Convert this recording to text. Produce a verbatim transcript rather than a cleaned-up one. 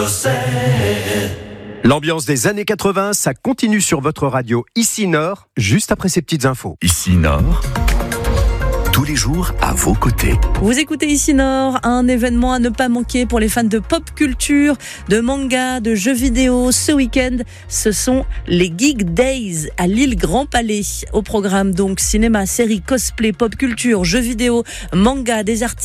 L'ambiance des années quatre-vingts, ça continue sur votre radio Ici Nord, juste après ces petites infos. Ici Nord, tous les jours à vos côtés. Vous écoutez Ici Nord, un événement à ne pas manquer pour les fans de pop culture, de manga, de jeux vidéo. Ce week-end, ce sont les Geek Days à Lille Grand Palais. Au programme donc cinéma, séries, cosplay, pop culture, jeux vidéo, manga, des artistes